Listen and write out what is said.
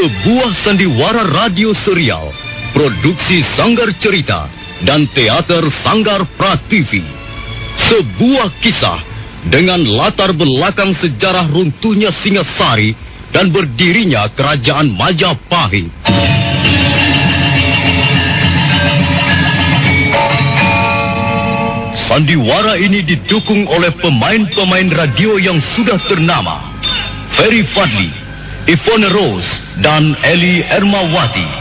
Sebuah sandiwara radio serial, produksi Sanggar Cerita dan teater Sanggar Prativi. Sebuah kisah dengan latar belakang sejarah runtuhnya Singasari dan berdirinya Kerajaan Majapahit. Sandiwara ini didukung oleh pemain-pemain radio yang sudah ternama. Ferry Fadli, Ivone Rose, dan Eli Ermawati.